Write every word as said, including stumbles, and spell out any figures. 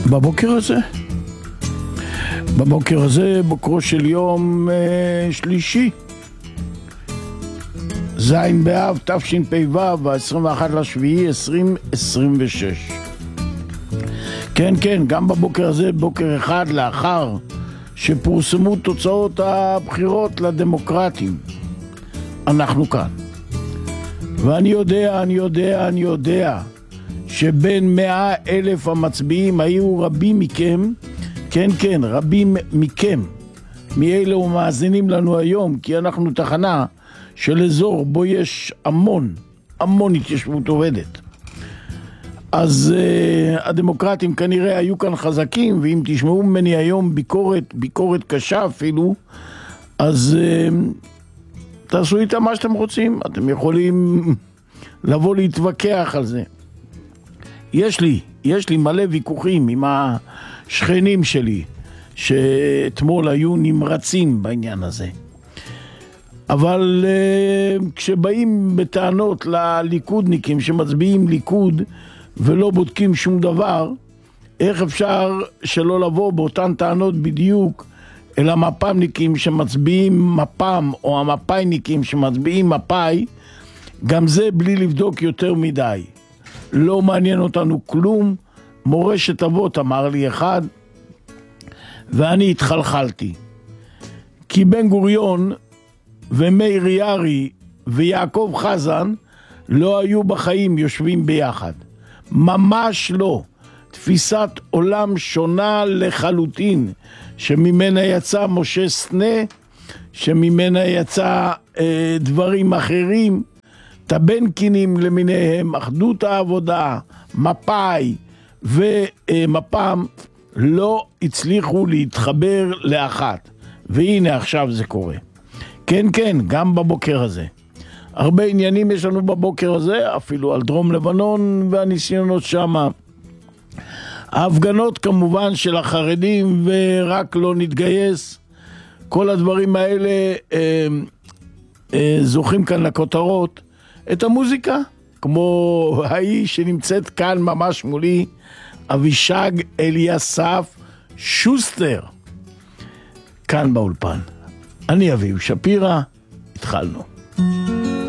בבוקר הזה, בבוקר הזה, בוקרו של יום אה, שלישי, זין באב, תשפ"ו, ה-עשרים ואחד לשביעי עשרים עשרים ושש. כן, כן, גם בבוקר הזה, בוקר אחד לאחר שפורסמו תוצאות הבחירות לדמוקרטים, אנחנו כאן. ואני יודע, אני יודע, אני יודע, שבין מאה אלף המצביעים היו רבים מכם, כן, כן, רבים מכם, מאלו מאזינים לנו היום, כי אנחנו תחנה של אזור בו יש המון, המון התיישבות עובדת. אז uh, הדמוקרטים כנראה היו כאן חזקים, ואם תשמעו ממני היום ביקורת, ביקורת קשה אפילו, אז uh, תעשו איתה מה שאתם רוצים, אתם יכולים לבוא להתווכח על זה. יש לי, יש לי מלא ויכוחים עם השכנים שלי, שאתמול היו נמרצים בעניין הזה. אבל uh, כשבאים בטענות לליכודניקים שמצביעים ליכוד ולא בודקים שום דבר, איך אפשר שלא לבוא באותן טענות בדיוק אל המפ"מניקים שמצביעים מפ"ם, או המפאיניקים שמצביעים מפאי, גם זה בלי לבדוק יותר מדי. לא מעניין אותנו כלום, מורשת אבות אמר לי אחד, ואני התחלחלתי. כי בן גוריון ומאיר יערי ויעקב חזן לא היו בחיים יושבים ביחד. ממש לא. תפיסת עולם שונה לחלוטין, שממנה יצא משה סנה, שממנה יצא אה, דברים אחרים, טבנקינים למיניהם, אחדות העבודה, מפאי ומפ"ם, לא הצליחו להתחבר לאחת. והנה עכשיו זה קורה. כן, כן, גם בבוקר הזה. הרבה עניינים יש לנו בבוקר הזה, אפילו על דרום לבנון והניסיונות שם. ההפגנות כמובן של החרדים ורק לא נתגייס. כל הדברים האלה אה, אה, זוכים כאן לכותרות. את המוזיקה, כמו ההיא שנמצאת כאן ממש מולי, אבישג אליסף שוסטר, כאן באולפן. אני אביב שפירא, התחלנו.